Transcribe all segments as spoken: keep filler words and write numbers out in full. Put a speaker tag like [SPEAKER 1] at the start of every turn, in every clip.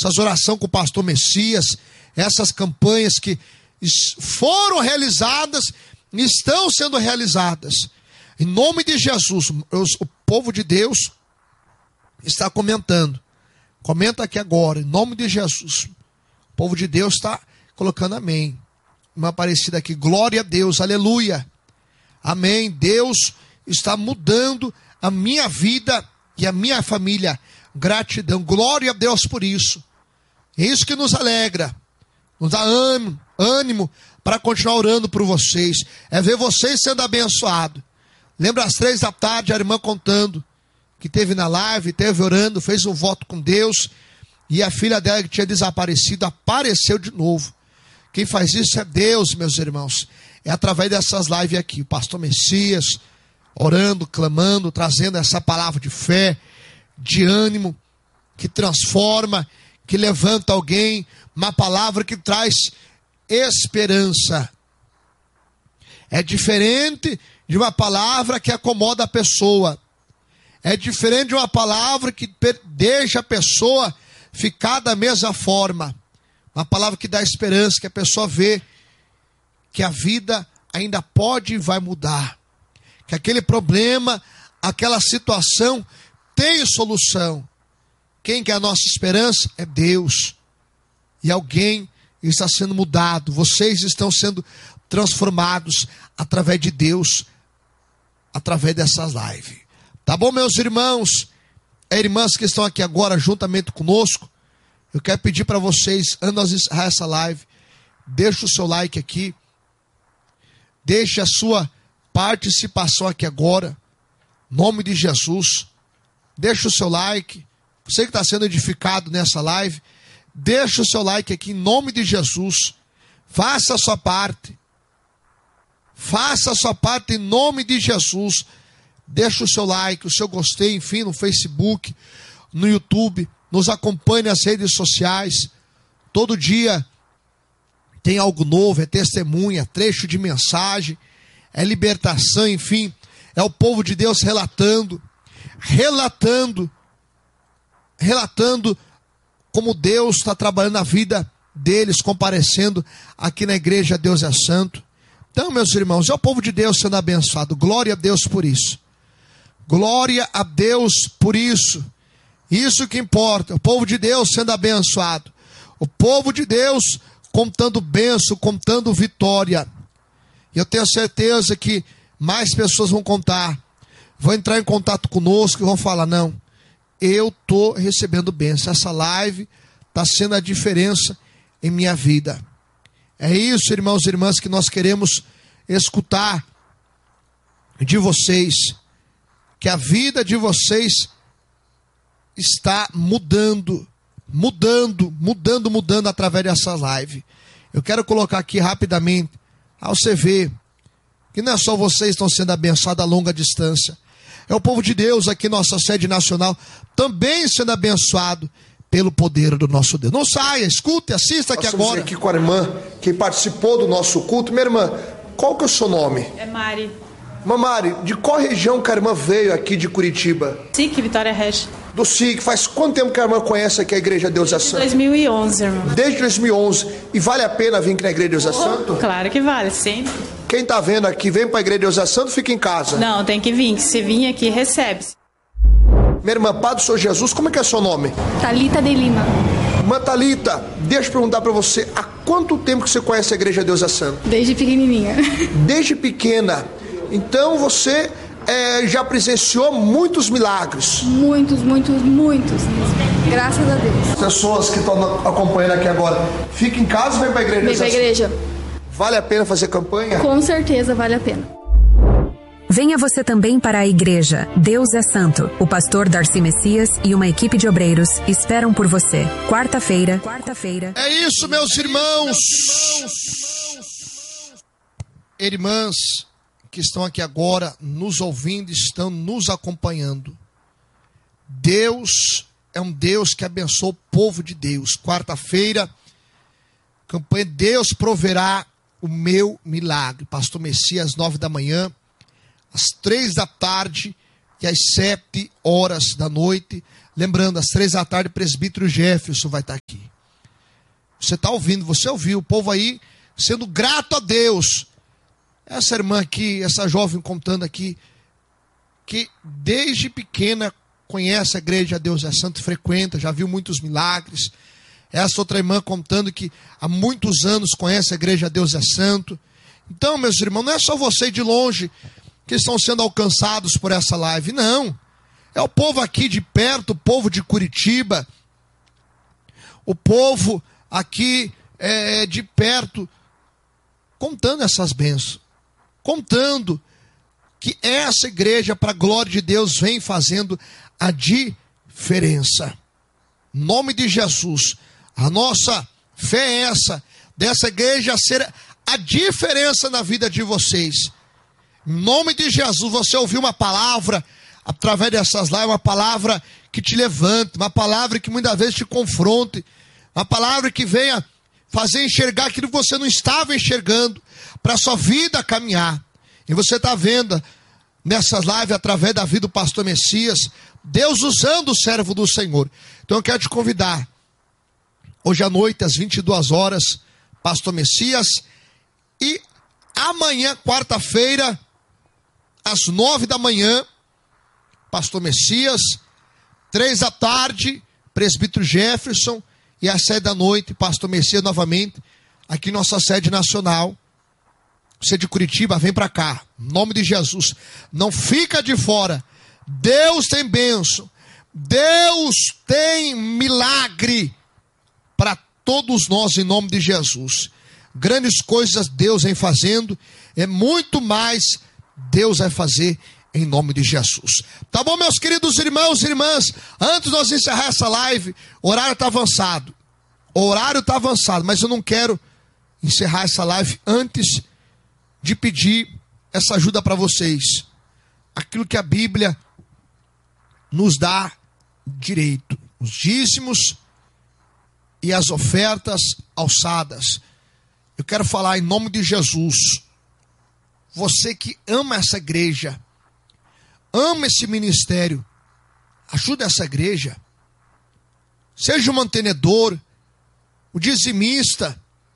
[SPEAKER 1] essas orações com o pastor Messias, essas campanhas que foram realizadas, estão sendo realizadas. Em nome de Jesus, o povo de Deus está comentando. Comenta aqui agora, em nome de Jesus. O povo de Deus está colocando amém. Uma Aparecida aqui, glória a Deus, aleluia. Amém. Deus está mudando a minha vida e a minha família. Gratidão, glória a Deus por isso. É isso que nos alegra, nos dá ânimo, ânimo para continuar orando por vocês. É ver vocês sendo abençoados. Lembra às três da tarde a irmã contando que teve na live, teve orando, fez um voto com Deus, e a filha dela que tinha desaparecido apareceu de novo. Quem faz isso é Deus, meus irmãos. É através dessas lives aqui, o pastor Messias orando, clamando, trazendo essa palavra de fé, de ânimo, que transforma, que levanta alguém, uma palavra que traz esperança. É diferente de uma palavra que acomoda a pessoa. É diferente de uma palavra que deixa a pessoa ficar da mesma forma. Uma palavra que dá esperança, que a pessoa vê que a vida ainda pode e vai mudar. Que aquele problema, aquela situação tem solução. Quem que é a nossa esperança? É Deus. E alguém está sendo mudado. Vocês estão sendo transformados através de Deus, através dessas lives. Tá bom, meus irmãos? É, irmãs que estão aqui agora juntamente conosco, eu quero pedir para vocês, antes de encerrar essa live, deixe o seu like aqui, deixe a sua participação aqui agora, em nome de Jesus. Deixe o seu like, você que está sendo edificado nessa live, deixe o seu like aqui em nome de Jesus. Faça a sua parte, faça a sua parte em nome de Jesus. Deixe o seu like, o seu gostei, enfim, no Facebook, no YouTube. Nos acompanhe nas redes sociais. Todo dia tem algo novo, é testemunha, trecho de mensagem, é libertação, enfim. É o povo de Deus relatando, relatando, relatando como Deus está trabalhando na vida deles, comparecendo aqui na igreja Deus é Santo. Então, meus irmãos, é o povo de Deus sendo abençoado. Glória a Deus por isso. Glória a Deus por isso. Isso que importa. O povo de Deus sendo abençoado. O povo de Deus contando bênção, contando vitória. E eu tenho certeza que mais pessoas vão contar. Vão entrar em contato conosco e vão falar, não, eu estou recebendo bênção. Essa live está sendo a diferença em minha vida. É isso, irmãos e irmãs, que nós queremos escutar de vocês. Que a vida de vocês está mudando, mudando, mudando, mudando através dessa live. Eu quero colocar aqui rapidamente, ao você ver, que não é só vocês que estão sendo abençoados a longa distância. É o povo de Deus aqui, nossa sede nacional, também sendo abençoado pelo poder do nosso Deus. Não saia, escute, assista aqui agora. Aqui com a irmã que participou do nosso culto. Minha irmã, qual que é o seu nome?
[SPEAKER 2] É Mari.
[SPEAKER 1] Mamari, de qual região que a irmã veio aqui de Curitiba?
[SPEAKER 2] S I C, Vitória Regia.
[SPEAKER 1] Do S I C. Faz quanto tempo que a irmã conhece aqui a Igreja Deus é Santo?
[SPEAKER 2] Desde dois mil e onze, irmão.
[SPEAKER 1] Desde dois mil e onze. E vale a pena vir aqui na Igreja Deus é Santo?
[SPEAKER 2] Claro que vale, sempre.
[SPEAKER 1] Quem está vendo aqui, vem para a Igreja Deus é Santo, fica em casa.
[SPEAKER 2] Não, tem que vir. Se vir aqui, recebe-se.
[SPEAKER 1] Minha irmã, Pai do Senhor Jesus, como é que é seu nome?
[SPEAKER 3] Thalita de Lima.
[SPEAKER 1] Irmã Thalita, deixa eu perguntar para você, há quanto tempo que você conhece a Igreja Deus é Santo?
[SPEAKER 3] Desde pequenininha.
[SPEAKER 1] Desde pequena. Então você é, já presenciou muitos milagres.
[SPEAKER 3] Muitos, muitos, muitos. Graças a Deus.
[SPEAKER 1] As pessoas que estão acompanhando aqui agora, fica em casa ou vem para a igreja?
[SPEAKER 3] Vem para a igreja.
[SPEAKER 1] Vale a pena fazer campanha?
[SPEAKER 3] Com certeza vale a pena.
[SPEAKER 4] Venha você também para a igreja Deus é Santo. O pastor Darcy Messias e uma equipe de obreiros esperam por você. Quarta-feira. Quarta-feira.
[SPEAKER 1] É isso, meus irmãos. Irmãs que estão aqui agora nos ouvindo, estão nos acompanhando. Deus é um Deus que abençoa o povo de Deus. Quarta-feira, campanha Deus proverá o meu milagre. Pastor Messias, às nove da manhã, às três da tarde e às sete horas da noite, Lembrando, às três da tarde, o presbítero Jefferson vai estar aqui. Você está ouvindo, você ouviu, o povo aí sendo grato a Deus. Essa irmã aqui, essa jovem contando aqui, que desde pequena conhece a igreja Deus é Santo, frequenta, já viu muitos milagres. Essa outra irmã contando que há muitos anos conhece a igreja Deus é Santo. Então, meus irmãos, não é só você de longe que estão sendo alcançados por essa live, não. É o povo aqui de perto, o povo de Curitiba, o povo aqui é, de perto, contando essas bênçãos, contando que essa igreja, para a glória de Deus, vem fazendo a diferença. Em nome de Jesus, a nossa fé é essa, dessa igreja ser a diferença na vida de vocês. Em nome de Jesus, você ouviu uma palavra através dessas lives, uma palavra que te levante, uma palavra que muitas vezes te confronte, uma palavra que venha fazer enxergar aquilo que você não estava enxergando, para a sua vida caminhar. E você está vendo nessas lives, através da vida do pastor Messias, Deus usando o servo do Senhor. Então eu quero te convidar, hoje à noite, às vinte e duas horas, pastor Messias, e amanhã, quarta-feira, às nove da manhã, pastor Messias, três da tarde, presbítero Jefferson, e às sete da noite, pastor Messias novamente, aqui em nossa sede nacional. Você de Curitiba, vem para cá, em nome de Jesus, não fica de fora. Deus tem bênção, Deus tem milagre para todos nós, em nome de Jesus. Grandes coisas Deus vem fazendo, é muito mais Deus vai fazer em nome de Jesus. Tá bom, meus queridos irmãos e irmãs? Antes de nós encerrar essa live, o horário está avançado. O horário está avançado, mas eu não quero encerrar essa live antes de pedir essa ajuda para vocês. Aquilo que a Bíblia nos dá direito. Os dízimos e as ofertas alçadas. Eu quero falar em nome de Jesus. Você que ama essa igreja, ama esse ministério, ajuda essa igreja. Seja o mantenedor, o dizimista,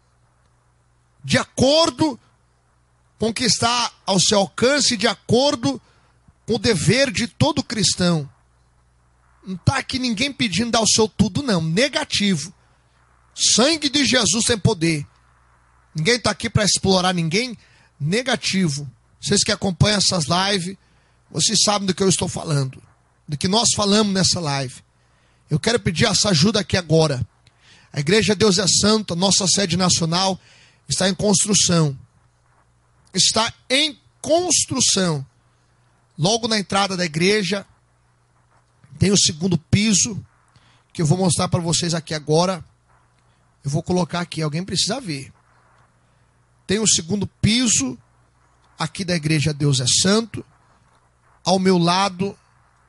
[SPEAKER 1] de acordo com o que está ao seu alcance, de acordo com o dever de todo cristão. Não está aqui ninguém pedindo dar o seu tudo, não. Negativo. Sangue de Jesus tem poder. Ninguém está aqui para explorar ninguém. Negativo. Vocês que acompanham essas lives, vocês sabem do que eu estou falando, do que nós falamos nessa live. Eu quero pedir essa ajuda aqui agora. A Igreja Deus é Santo, a nossa sede nacional, está em construção. Está em construção. Logo na entrada da igreja, tem o segundo piso, que eu vou mostrar para vocês aqui agora. Eu vou colocar aqui, alguém precisa ver. Tem o segundo piso, aqui da Igreja Deus é Santo. Ao meu lado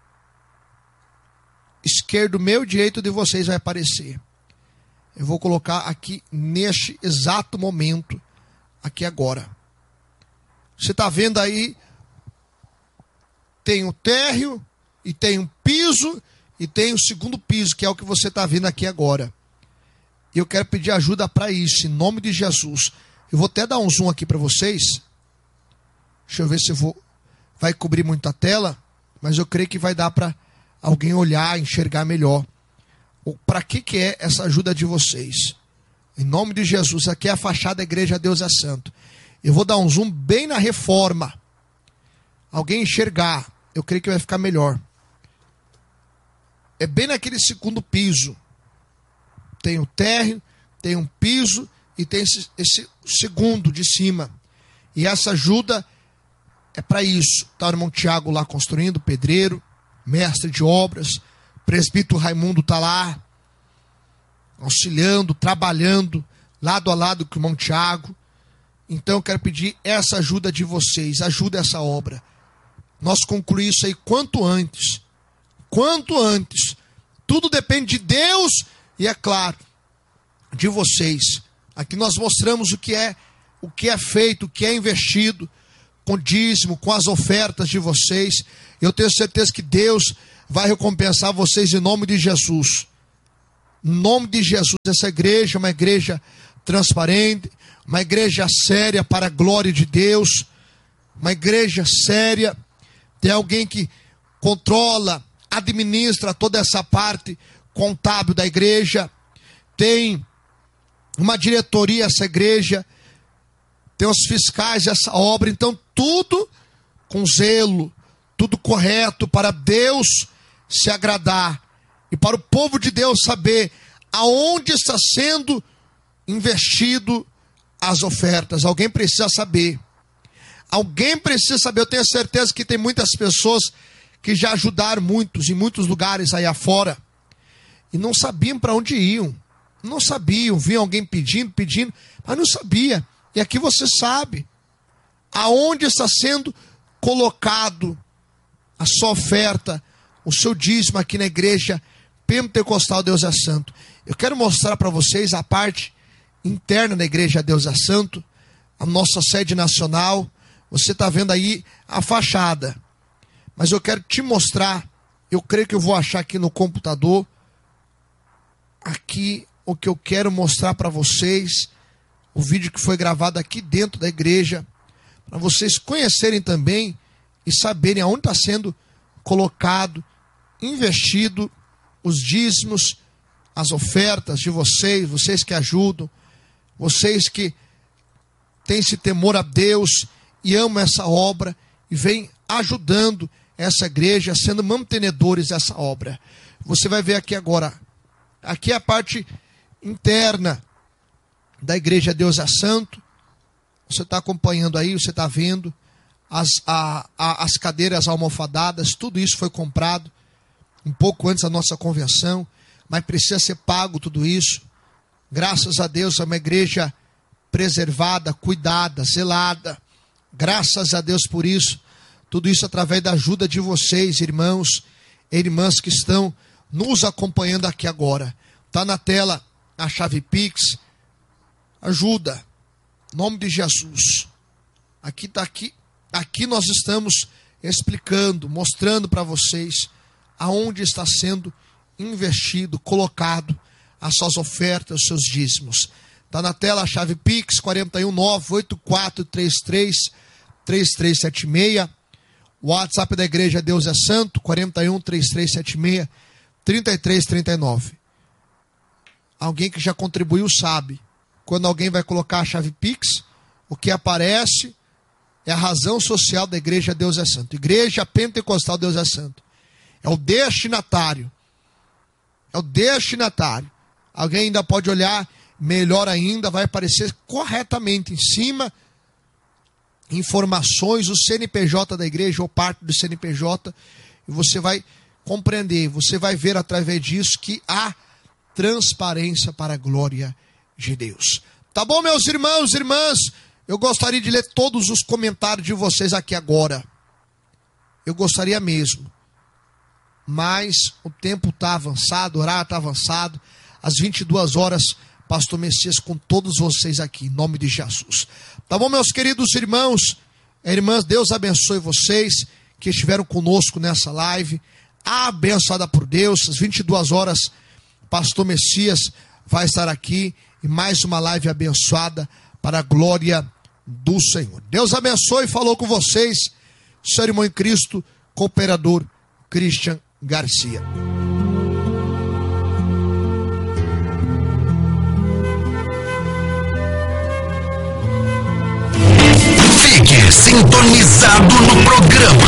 [SPEAKER 1] esquerdo, meu direito de vocês vai aparecer. Eu vou colocar aqui neste exato momento, aqui agora. Você está vendo aí, tem o térreo, e tem um piso, e tem o segundo piso, que é o que você está vendo aqui agora. E eu quero pedir ajuda para isso, em nome de Jesus. Eu vou até dar um zoom aqui para vocês. Deixa eu ver se eu vou... vai cobrir muito a tela, mas eu creio que vai dar para alguém olhar, enxergar melhor. Para que, que é essa ajuda de vocês? Em nome de Jesus, aqui é a fachada da Igreja Deus é Santo. Eu vou dar um zoom bem na reforma. Alguém enxergar, eu creio que vai ficar melhor. É bem naquele segundo piso. Tem o térreo, tem um piso e tem esse, esse segundo de cima. E essa ajuda é para isso. Está o irmão Tiago lá construindo, pedreiro, mestre de obras. Presbítero Raimundo está lá, auxiliando, trabalhando, lado a lado com o irmão Tiago. Então eu quero pedir essa ajuda de vocês, ajuda essa obra. Nós concluímos isso aí quanto antes. Quanto antes. Tudo depende de Deus e, é claro, de vocês. Aqui nós mostramos o que é, o que é feito, o que é investido, com dízimo, com as ofertas de vocês. Eu tenho certeza que Deus vai recompensar vocês em nome de Jesus. Em nome de Jesus, essa igreja é uma igreja transparente, uma igreja séria para a glória de Deus, uma igreja séria. Tem alguém que controla, administra toda essa parte contábil da igreja, tem uma diretoria essa igreja, tem os fiscais dessa obra, então tudo com zelo, tudo correto para Deus se agradar e para o povo de Deus saber aonde está sendo investido as ofertas. Alguém precisa saber. Alguém precisa saber. Eu tenho certeza que tem muitas pessoas que já ajudaram muitos em muitos lugares aí afora e não sabiam para onde iam. Não sabiam, viam alguém pedindo, pedindo, mas não sabia. E aqui você sabe aonde está sendo colocado a sua oferta, o seu dízimo aqui na igreja Pentecostal Deus é Santo. Eu quero mostrar para vocês a parte interna da igreja Deus é Santo, a nossa sede nacional. Você está vendo aí a fachada, mas eu quero te mostrar, eu creio que eu vou achar aqui no computador, aqui o que eu quero mostrar para vocês, o vídeo que foi gravado aqui dentro da igreja, para vocês conhecerem também e saberem aonde está sendo colocado, investido os dízimos, as ofertas de vocês, vocês que ajudam, vocês que têm esse temor a Deus e amam essa obra e vêm ajudando essa igreja, sendo mantenedores dessa obra. Você vai ver aqui agora, aqui é a parte interna da igreja Deus é Santo. Você está acompanhando aí, você está vendo as, a, a, as cadeiras almofadadas, tudo isso foi comprado um pouco antes da nossa convenção, mas precisa ser pago tudo isso. Graças a Deus é uma igreja preservada, cuidada, zelada. Graças a Deus por isso. Tudo isso através da ajuda de vocês, irmãos e irmãs que estão nos acompanhando aqui agora. Está na tela a chave Pix. Ajuda. Em nome de Jesus. Aqui está aqui. Aqui nós estamos explicando, mostrando para vocês aonde está sendo investido, colocado as suas ofertas, os seus dízimos. Está na tela a chave Pix, quatro um nove, oito quatro três três, três três sete seis. O WhatsApp da igreja Deus é Santo, quatro um três três sete seis, três três três nove. Alguém que já contribuiu sabe. Quando alguém vai colocar a chave Pix, o que aparece é a razão social da igreja Deus é Santo. Igreja Pentecostal Deus é Santo. É o destinatário. É o destinatário. Alguém ainda pode olhar melhor ainda, vai aparecer corretamente em cima informações, o C N P J da igreja ou parte do C N P J, e você vai compreender, você vai ver através disso que há transparência para a glória de Deus. Tá bom, meus irmãos e irmãs? Eu gostaria de ler todos os comentários de vocês aqui agora. Eu gostaria mesmo. Mas o tempo está avançado, o horário está avançado. Às vinte e duas horas, Pastor Messias com todos vocês aqui, em nome de Jesus. Tá bom, meus queridos irmãos e irmãs? Deus abençoe vocês que estiveram conosco nessa live. Abençoada por Deus. Às vinte e duas horas, Pastor Messias vai estar aqui em mais uma live abençoada para a glória do Senhor. Deus abençoe e falou com vocês, seu irmão em Cristo, cooperador Christian Garcia.
[SPEAKER 5] Fique sintonizado no programa